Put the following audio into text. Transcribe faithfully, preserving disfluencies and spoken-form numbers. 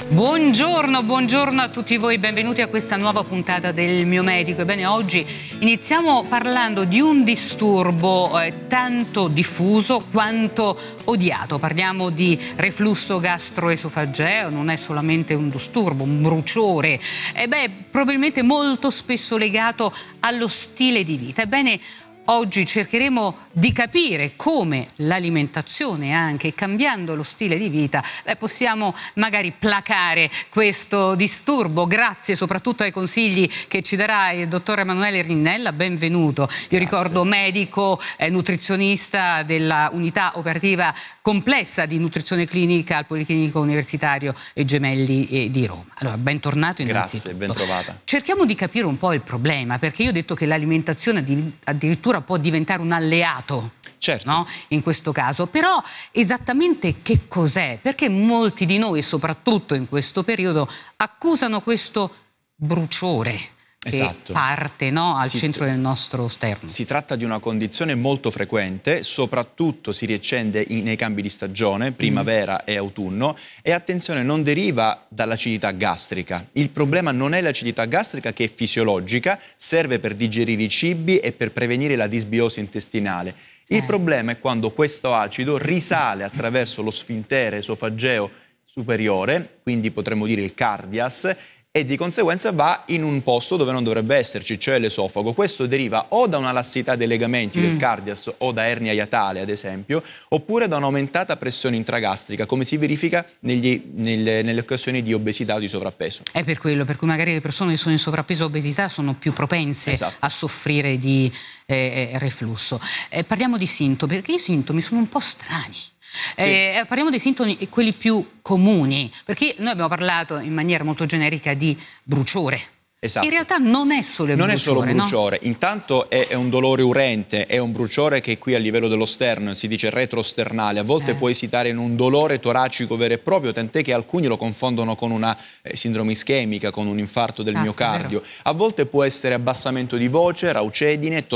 Buongiorno, buongiorno a tutti voi, benvenuti a questa nuova puntata del Mio Medico. Ebbene, oggi iniziamo parlando di un disturbo eh, tanto diffuso quanto odiato. Parliamo di reflusso gastroesofageo, non è solamente un disturbo, un bruciore, e beh, probabilmente molto spesso legato allo stile di vita. Ebbene, oggi cercheremo di capire come l'alimentazione, anche cambiando lo stile di vita, beh, possiamo magari placare questo disturbo, grazie soprattutto ai consigli che ci darà il dottor Emanuele Rinnella. Benvenuto. Io Grazie. ricordo medico, eh, nutrizionista della unità operativa complessa di nutrizione clinica al Policlinico Universitario Gemelli eh, di Roma. Allora, bentornato innanzitutto. Grazie, ben trovata. Cerchiamo di capire un po' il problema, perché io ho detto che l'alimentazione addirittura può diventare un alleato, certo, no? In questo caso, però esattamente che cos'è? Perché molti di noi, soprattutto in questo periodo, accusano questo bruciore che esatto. parte, no, al si, centro del nostro sterno. Si tratta di una condizione molto frequente, soprattutto si riaccende in, nei cambi di stagione, primavera mm. e autunno, e attenzione, non deriva dall'acidità gastrica. Il problema non è l'acidità gastrica, che è fisiologica, serve per digerire i cibi e per prevenire la disbiosi intestinale. Il eh. problema è quando questo acido risale attraverso lo sfintere esofageo superiore, quindi potremmo dire il cardias, e di conseguenza va in un posto dove non dovrebbe esserci, cioè l'esofago. Questo deriva o da una lassità dei legamenti mm. del cardias o da ernia iatale, ad esempio, oppure da un'aumentata pressione intragastrica, come si verifica negli, nelle, nelle occasioni di obesità o di sovrappeso. È per quello, per cui magari le persone che sono in sovrappeso o obesità sono più propense esatto. a soffrire di eh, reflusso. Eh, parliamo di sintomi, perché i sintomi sono un po' strani. Eh, parliamo dei sintomi, quelli più comuni, perché noi abbiamo parlato in maniera molto generica di bruciore. Esatto. In realtà non è solo il non bruciore. Non è solo bruciore, no? Intanto è, è un dolore urente, è un bruciore che qui a livello dello sterno si dice retrosternale, a volte eh. può esitare in un dolore toracico vero e proprio, tant'è che alcuni lo confondono con una eh, sindrome ischemica, con un infarto del ah, miocardio. A volte può essere abbassamento di voce, raucedine,